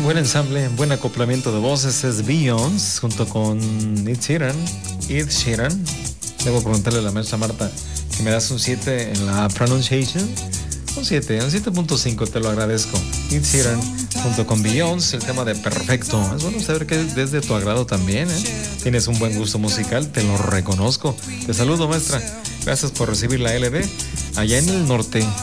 Buen ensamble, buen acoplamiento de voces. Es Beyoncé junto con Ed Sheeran. Debo preguntarle a la maestra Marta que me das un 7 en la pronunciation. Un 7.5, te lo agradezco. Ed Sheeran junto con Beyoncé, el tema de Perfecto. Es bueno saber que es de tu agrado también, ¿eh? Tienes un buen gusto musical, te lo reconozco. Te saludo, maestra. Gracias por recibir la LD allá en el norte.